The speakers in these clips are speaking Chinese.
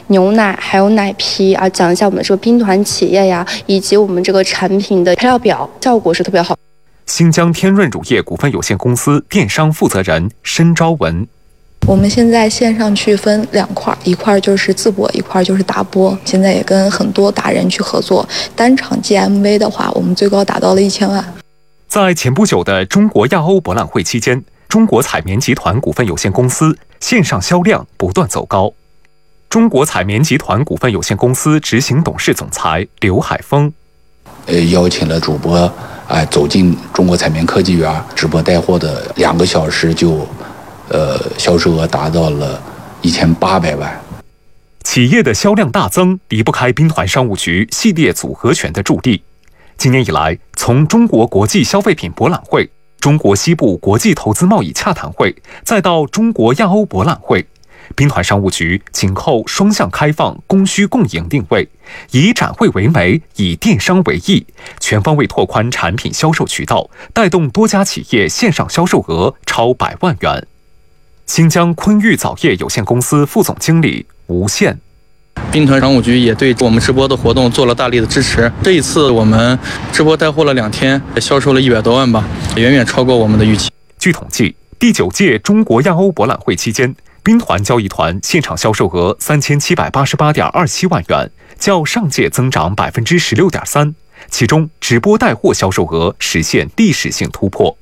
牛奶还有奶皮啊，讲一下我们这个兵团企业呀，以及我们这个产品的配料表，效果是特别好。 新疆天润乳业股份有限公司电商负责人申昭文。 我们现在线上去分2块，一块就是自播，一块就是达播。现在也跟很多达人去合作，单场 GMV 的话，我们最高达到了1000万。 在前不久的中国亚欧博览会期间，中国彩棉集团股份有限公司线上销量不断走高。中国彩棉集团股份有限公司执行董事总裁刘海峰， 邀请了主播走进中国彩棉科技园，直播带货的2个小时就销售额达到了1800万。 企业的销量大增离不开兵团商务局系列组合拳的助力。今年以来，从中国国际消费品博览会、中国西部国际投资贸易洽谈会，再到中国亚欧博览会，兵团商务局紧扣双向开放、供需共赢定位，以展会为媒，以电商为翼，全方位拓宽产品销售渠道，带动多家企业线上销售额超100万元。新疆昆玉藻业有限公司副总经理吴宪， 兵团商务局也对我们直播的活动做了大力的支持。这一次我们直播带货了2天，销售了100多万吧，远远超过我们的预期。 据统计，第9届中国亚欧博览会期间，兵团交易团现场销售额3788.27万元，较上届增长16.3%，其中直播带货销售额实现历史性突破。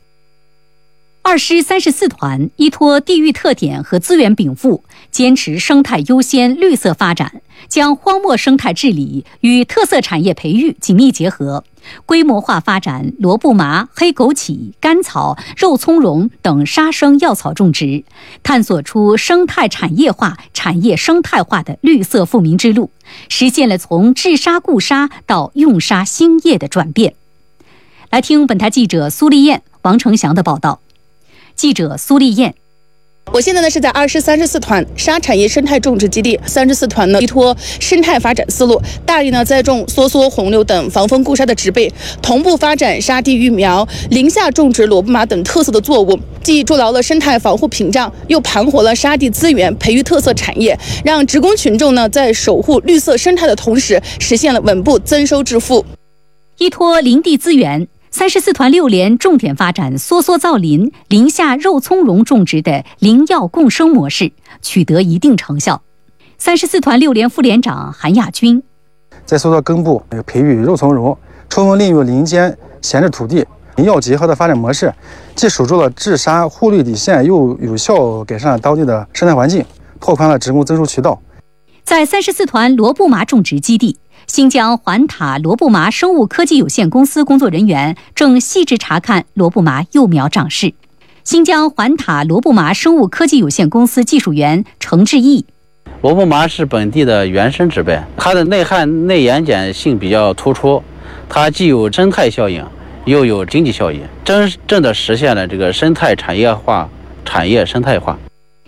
2师34团依托地域特点和资源禀赋，坚持生态优先、绿色发展，将荒漠生态治理与特色产业培育紧密结合，规模化发展萝卜麻、黑枸杞、甘草、肉苁蓉等杀生药草种植，探索出生态产业化、产业生态化的绿色复明之路，实现了从治沙固沙到用沙兴业的转变。来听本台记者苏丽燕、王成祥的报道。记者苏丽燕， 我现在呢是在2师34团沙产业生态种植基地。34团呢依托生态发展思路，大力呢栽种梭梭、红柳等防风固沙的植被，同步发展沙地育苗、林下种植萝卜麻等特色的作物，既筑牢了生态防护屏障，又盘活了沙地资源，培育特色产业，让职工群众呢在守护绿色生态的同时，实现了稳步增收致富。 依托林地资源，34团6连重点发展梭梭造林、林下肉苁蓉种植的林药共生模式，取得一定成效。34团6连副连长韩亚军， 在梭梭根部培育肉苁蓉，充分利用林间闲置土地，林药结合的发展模式，既守住了治沙护绿底线，又有效改善了当地的生态环境，拓宽了职工增收渠道。 在34团萝卜麻种植基地，新疆环塔萝卜麻生物科技有限公司工作人员正细致查看萝卜麻幼苗长势。新疆环塔萝卜麻生物科技有限公司技术员程志毅， 萝卜麻是本地的原生植被，它的内涵内延展性比较突出，它既有生态效应，又有经济效益，真正的实现了这个生态产业化、产业生态化。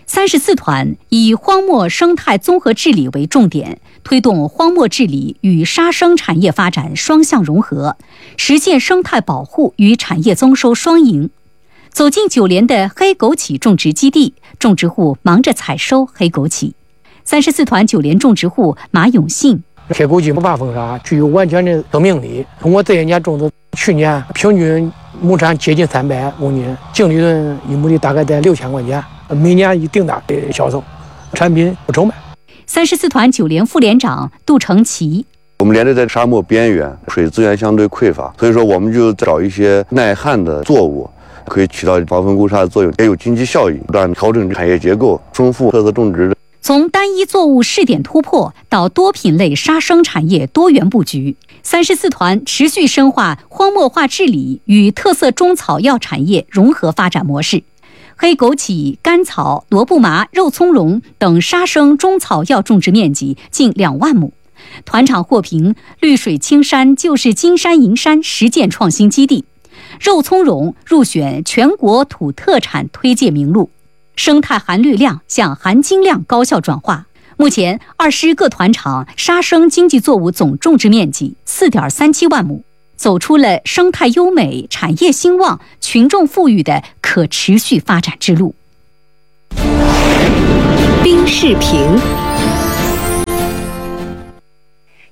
34团以荒漠生态综合治理为重点，推动荒漠治理与沙生产业发展双向融合，实现生态保护与产业增收双赢。走进9连的黑枸杞种植基地，种植户忙着采收黑枸杞。34团9连种植户马永信， 黑枸杞不怕风沙，具有完全的生命力。通过这些年种植，去年平均亩产接近300公斤，净利润1亩地大概在6000块钱，每年以定价的销售，产品不愁卖。 34团9连副连长杜成奇， 我们连着在沙漠边缘，水资源相对匮乏，所以说我们就找一些耐旱的作物，可以起到防风固沙的作用，也有经济效益，不断调整产业结构，丰富特色种植。 从单一作物试点突破到多品类沙生产业多元布局，34团持续深化荒漠化治理与特色中草药产业融合发展模式。黑枸杞、甘草、萝卜麻、肉苁蓉等沙生中草药种植面积近2万亩。团场获评绿水青山就是金山银山实践创新基地，肉苁蓉入选全国土特产推介名录。生态含绿量向含金量高效转化。目前2师各团场沙生经济作物总种植面积4.37万亩，走出了生态优美、产业兴旺、群众富裕的可持续发展之路。 兵视频，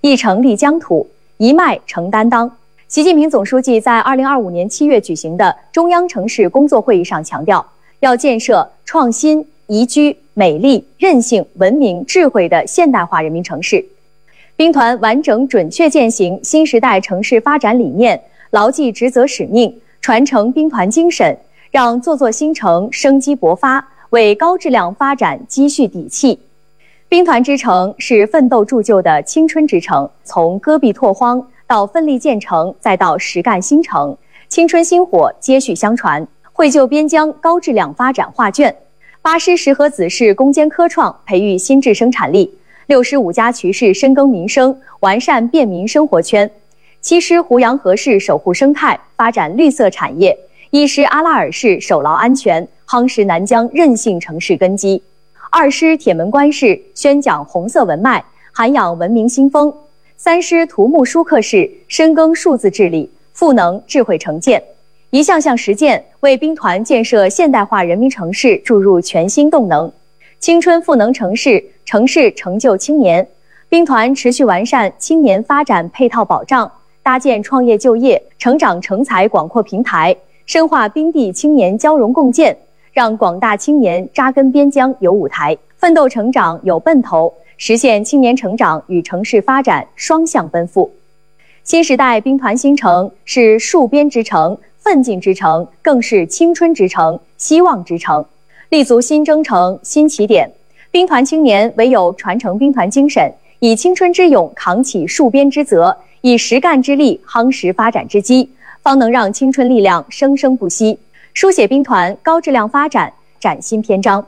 一城立疆土，一脉成担当。习近平总书记在2025年7月举行的中央城市工作会议上强调，要建设创新、宜居、美丽、韧性、文明、智慧的现代化人民城市。兵团完整准确践行新时代城市发展理念，牢记职责使命，传承兵团精神，让座座新城生机勃发，为高质量发展积蓄底气。兵团之城是奋斗铸就的青春之城，从戈壁拓荒到奋力建成，再到实干新城，青春薪火接续相传，绘就边疆高质量发展画卷。8师10河子市攻坚科创，培育新质生产力；6师5家渠市深耕民生，完善便民生活圈；7师湖阳河市守护生态，发展绿色产业；1师阿拉尔市守牢安全，夯实南疆韧性城市根基；2师铁门关市宣讲红色文脉，涵养文明新风；3师图木舒克市深耕数字治理，赋能智慧城建。一项项实践为兵团建设现代化人民城市注入全新动能。青春赋能城市，城市成就青年。兵团持续完善青年发展配套保障，搭建创业就业、成长成才广阔平台，深化兵地青年交融共建，让广大青年扎根边疆有舞台，奋斗成长有奔头，实现青年成长与城市发展双向奔赴。新时代兵团新城是戍边之城、奋进之城，更是青春之城、希望之城，立足新征程、新起点。兵团青年唯有传承兵团精神，以青春之勇扛起戍边之责，以实干之力夯实发展之基，方能让青春力量生生不息，书写兵团高质量发展崭新篇章。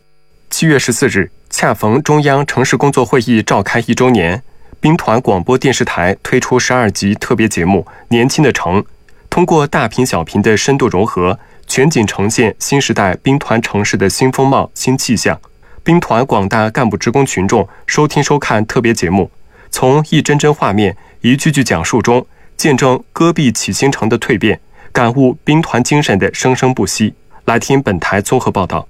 7月14日，恰逢中央城市工作会议召开1周年，兵团广播电视台推出12集特别节目《年轻的城》，通过大屏小屏的深度融合，全景呈现新时代兵团城市的新风貌、新气象。兵团广大干部职工群众收听收看特别节目，从一帧帧画面、一句句讲述中，见证戈壁起新城的蜕变，感悟兵团精神的生生不息。来听本台综合报道。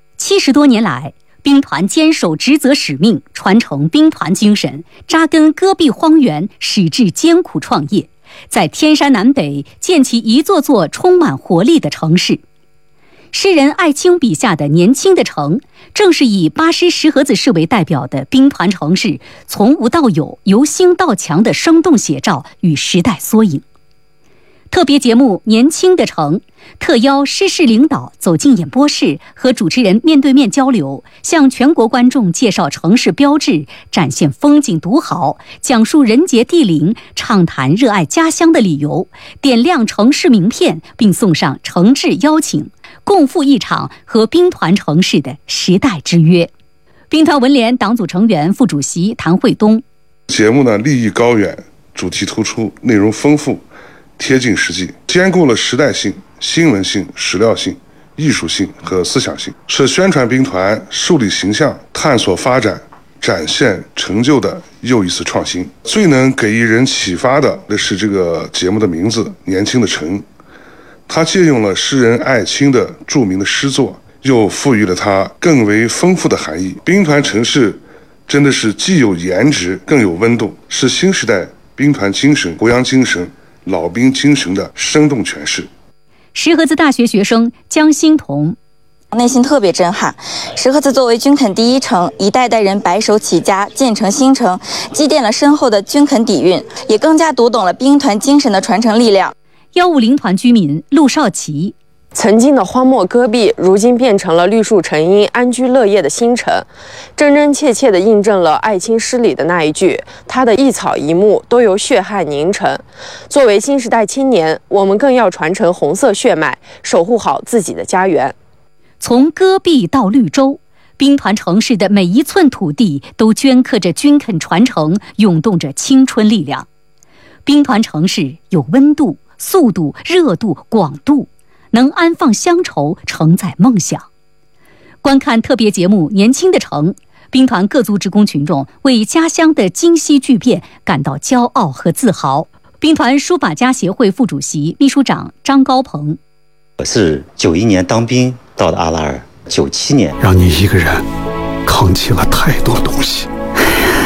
70多年来，兵团坚守职责使命，传承兵团精神，扎根戈壁荒原，矢志艰苦创业，在天山南北建起一座座充满活力的城市。诗人艾青笔下的年轻的城，正是以8师10河子市为代表的兵团城市从无到有、由兴到强的生动写照与时代缩影。特别节目《年轻的城》特邀师事领导走进演播室，和主持人面对面交流，向全国观众介绍城市标志，展现风景独好，讲述人杰地灵，畅谈热爱家乡的理由，点亮城市名片，并送上诚挚邀请，共赴一场和兵团城市的时代之约。兵团文联党组成员、副主席谭惠东： 节目呢立意高远，主题突出，内容丰富，贴近实际，兼顾了时代性、新闻性、史料性、艺术性和思想性，是宣传兵团、树立形象、探索发展、展现成就的又一次创新。最能给予人启发的是这个节目的名字《年轻的城》，它借用了诗人艾青的著名的诗作，又赋予了它更为丰富的含义。兵团城市真的是既有颜值，更有温度，是新时代兵团精神、国洋精神、老兵精神的生动诠释。 10河子大学学生江欣彤： 内心特别震撼。10河子作为军垦第一城，一代代人白手起家建成新城，积淀了深厚的军垦底蕴，也更加读懂了兵团精神的传承力量。 150团居民陆少奇： 曾经的荒漠戈壁，如今变成了绿树成荫、安居乐业的新城，真真切切地印证了艾青诗里的那一句：他的一草一木都由血汗凝成。作为新时代青年，我们更要传承红色血脉，守护好自己的家园。 从戈壁到绿洲，兵团城市的每一寸土地都镌刻着军垦传承，涌动着青春力量。兵团城市有温度、速度、热度、广度，能安放乡愁，承载梦想。观看特别节目《年轻的城》，兵团各族职工群众为家乡的今昔巨变感到骄傲和自豪。兵团书法家协会副主席、秘书长张高鹏： 我是91年当兵到的阿拉尔，97年让你一个人扛起了太多东西。